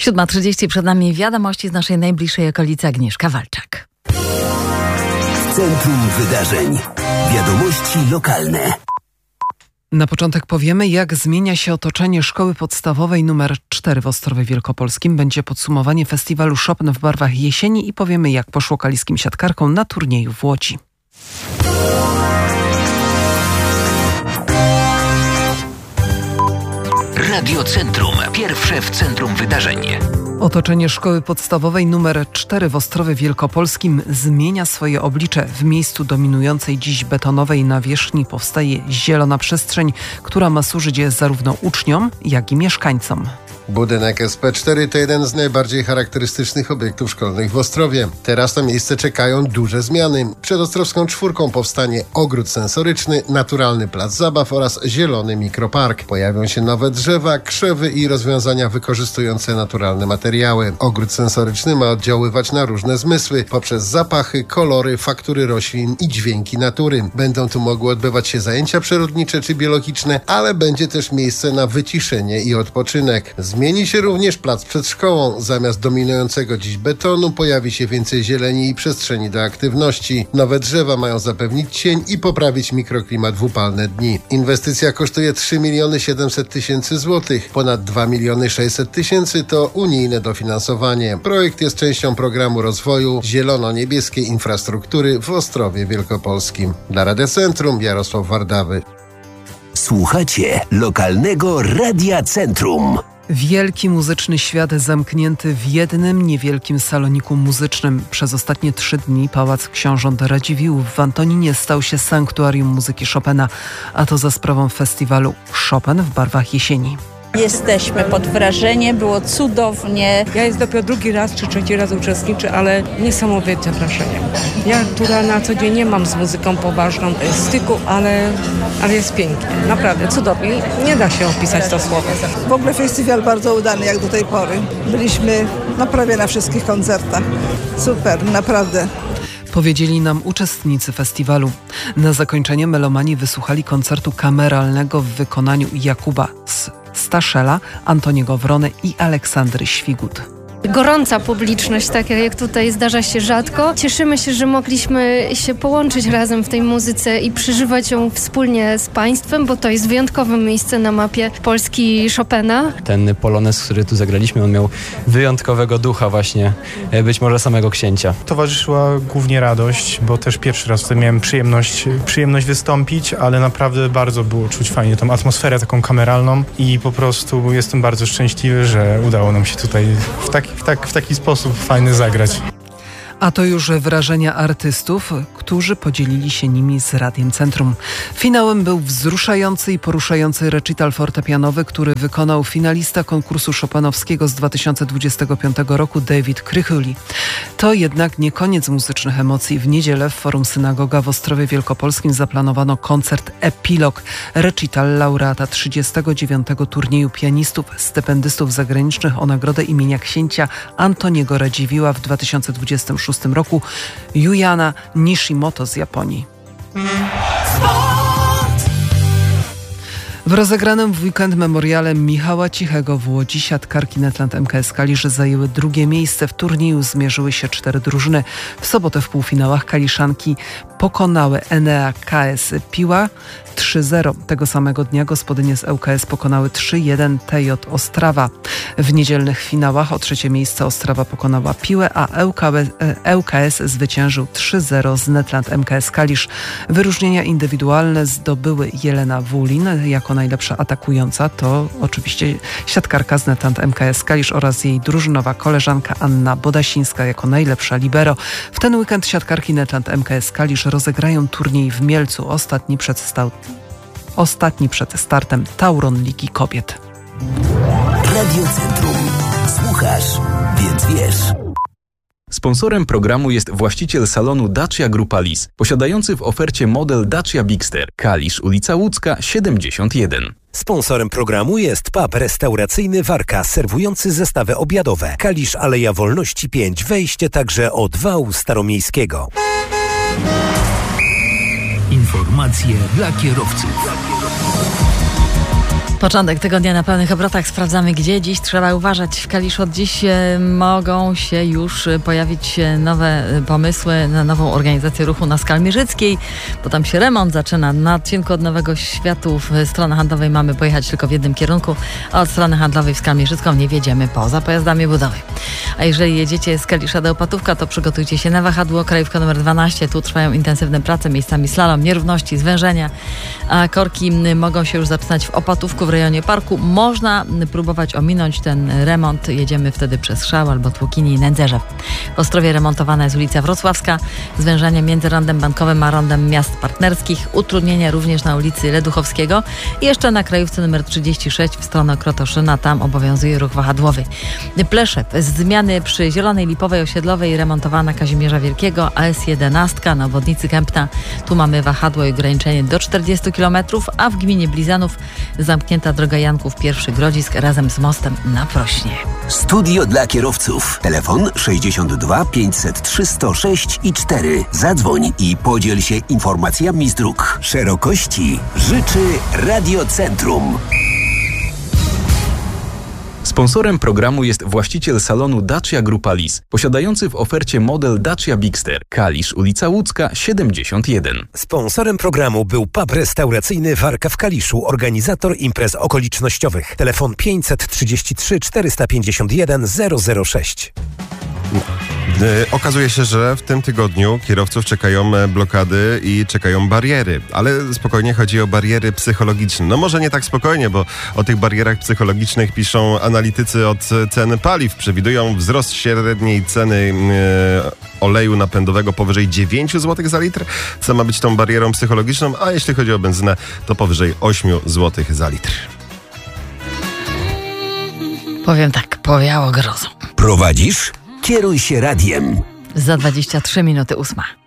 7:30 przed nami wiadomości z naszej najbliższej okolicy. Agnieszka Walczak. W centrum wydarzeń. Wiadomości lokalne. Na początek powiemy, jak zmienia się otoczenie szkoły podstawowej nr 4 w Ostrowie Wielkopolskim. Będzie podsumowanie festiwalu Chopin w barwach jesieni i powiemy, jak poszło kaliskim siatkarkom na turnieju w Łodzi. Radio Centrum. Pierwsze w centrum wydarzeń. Otoczenie szkoły podstawowej nr 4 w Ostrowie Wielkopolskim zmienia swoje oblicze. W miejscu dominującej dziś betonowej nawierzchni powstaje zielona przestrzeń, która ma służyć zarówno uczniom, jak i mieszkańcom. Budynek SP4 to jeden z najbardziej charakterystycznych obiektów szkolnych w Ostrowie. Teraz na miejsce czekają duże zmiany. Przed Ostrowską Czwórką powstanie ogród sensoryczny, naturalny plac zabaw oraz zielony mikropark. Pojawią się nowe drzewa, krzewy i rozwiązania wykorzystujące naturalne materiały. Ogród sensoryczny ma oddziaływać na różne zmysły poprzez zapachy, kolory, faktury roślin i dźwięki natury. Będą tu mogły odbywać się zajęcia przyrodnicze czy biologiczne, ale będzie też miejsce na wyciszenie i odpoczynek. Zmieni się również plac przed szkołą. Zamiast dominującego dziś betonu pojawi się więcej zieleni i przestrzeni do aktywności. Nowe drzewa mają zapewnić cień i poprawić mikroklimat w upalne dni. Inwestycja kosztuje 3 700 000 złotych. Ponad 2 600 000 to unijne dofinansowanie. Projekt jest częścią programu rozwoju zielono-niebieskiej infrastruktury w Ostrowie Wielkopolskim. Dla Radia Centrum Jarosław Wardawy. Słuchacie lokalnego Radia Centrum. Wielki muzyczny świat zamknięty w jednym niewielkim saloniku muzycznym. Przez ostatnie 3 dni Pałac Książąt Radziwiłłów w Antoninie stał się sanktuarium muzyki Chopina, a to za sprawą festiwalu Chopin w barwach jesieni. Jesteśmy pod wrażeniem, było cudownie. Ja jest dopiero drugi raz czy trzeci raz uczestniczę, ale niesamowite wrażenie. Ja, która na co dzień nie mam z muzyką poważną styku, ale jest pięknie. Naprawdę cudownie. Nie da się opisać to słowem. W ogóle festiwal bardzo udany jak do tej pory. Byliśmy prawie na wszystkich koncertach. Super, naprawdę. Powiedzieli nam uczestnicy festiwalu. Na zakończenie melomani wysłuchali koncertu kameralnego w wykonaniu Jakuba Staszela, Antoniego Wrony i Aleksandry Świgut. Gorąca publiczność, tak jak tutaj zdarza się rzadko. Cieszymy się, że mogliśmy się połączyć razem w tej muzyce i przeżywać ją wspólnie z państwem, bo to jest wyjątkowe miejsce na mapie Polski Chopina. Ten polonez, który tu zagraliśmy, on miał wyjątkowego ducha właśnie, być może samego księcia. Towarzyszyła głównie radość, bo też pierwszy raz tutaj miałem przyjemność wystąpić, ale naprawdę bardzo było czuć fajnie tą atmosferę taką kameralną i po prostu jestem bardzo szczęśliwy, że udało nam się tutaj w taki sposób fajny zagrać. A to już wrażenia artystów, którzy podzielili się nimi z Radiem Centrum. Finałem był wzruszający i poruszający recital fortepianowy, który wykonał finalista konkursu chopinowskiego z 2025 roku David Krychuli. To jednak nie koniec muzycznych emocji. W niedzielę w Forum Synagoga w Ostrowie Wielkopolskim zaplanowano koncert Epilog, recital laureata 39. turnieju pianistów, stypendystów zagranicznych o nagrodę imienia księcia Antoniego Radziwiłła w 2026 roku Yuyana Nishimoto z Japonii. W rozegranym w weekend memoriale Michała Cichego w Łodzi siatkarki Netland MKS Kalisz zajęły drugie miejsce. W turnieju zmierzyły się 4 drużyny. W sobotę w półfinałach kaliszanki pokonały Enea KS Piła 3-0. Tego samego dnia gospodynie z ŁKS pokonały 3-1 TJ Ostrawa. W niedzielnych finałach o 3. miejsce Ostrawa pokonała Piłę, a ŁKS zwyciężył 3-0 z Netland MKS Kalisz. Wyróżnienia indywidualne zdobyły Jelena Wulin jako najlepsza atakująca. To oczywiście siatkarka z Netland MKS Kalisz oraz jej drużynowa koleżanka Anna Bodasińska jako najlepsza libero. W ten weekend siatkarki Netland MKS Kalisz rozegrają turniej w Mielcu. Ostatni przed startem Tauron Ligi Kobiet. Radio Centrum. Słuchasz, więc wiesz. Sponsorem programu jest właściciel salonu Dacia Grupa Lis, posiadający w ofercie model Dacia Bigster, Kalisz, ulica Łódzka, 71. Sponsorem programu jest pub restauracyjny Warka, serwujący zestawy obiadowe. Kalisz, Aleja Wolności 5, wejście także od wału staromiejskiego. Informacje dla kierowców. Początek tygodnia na pełnych obrotach. Sprawdzamy, gdzie dziś trzeba uważać. W Kaliszu od dziś mogą się już pojawić nowe pomysły na nową organizację ruchu na Skalmierzyckiej, bo tam się remont zaczyna. Na odcinku od Nowego Światu w stronę handlowej mamy pojechać tylko w jednym kierunku, a od strony handlowej w Skalmierzycką nie wjedziemy poza pojazdami budowy. A jeżeli jedziecie z Kalisza do Opatówka, to przygotujcie się na wahadło. Krajówka numer 12. Tu trwają intensywne prace, miejscami slalom, nierówności, zwężenia, a korki mogą się już zaczynać w Opatówku w rejonie parku. Można próbować ominąć ten remont. Jedziemy wtedy przez Szał albo Tłukini i Nędzerzew. W Ostrowie remontowana jest ulica Wrocławska. Zwężenie między rondem Bankowym a rondem Miast Partnerskich. Utrudnienia również na ulicy Leduchowskiego. I jeszcze na krajówce numer 36 w stronę Krotoszyna. Tam obowiązuje ruch wahadłowy. Pleszew. Zmiany przy Zielonej Lipowej Osiedlowej remontowana Kazimierza Wielkiego. AS11 na obwodnicy Kępna. Tu mamy wahadło i ograniczenie do 40 km, a w gminie Blizanów zamknięta droga Janków I Grodzisk razem z mostem na Prośnie. Studio dla kierowców. Telefon 62 503 106 i 4. Zadzwoń i podziel się informacjami z dróg. Szerokości życzy Radiocentrum. Sponsorem programu jest właściciel salonu Dacia Grupa Lis, posiadający w ofercie model Dacia Bigster. Kalisz, ulica Łódzka, 71. Sponsorem programu był pub restauracyjny Warka w Kaliszu, organizator imprez okolicznościowych. Telefon 533 451 006. Okazuje się, że w tym tygodniu kierowców czekają blokady i czekają bariery, ale spokojnie chodzi o bariery psychologiczne. No może nie tak spokojnie, bo o tych barierach psychologicznych piszą analitycy od cen paliw. Przewidują wzrost średniej ceny oleju napędowego powyżej 9 zł za litr, co ma być tą barierą psychologiczną, a jeśli chodzi o benzynę, to powyżej 8 zł za litr. Powiem tak, powiało grozą. Prowadzisz? Kieruj się radiem. Za 23 minuty 8.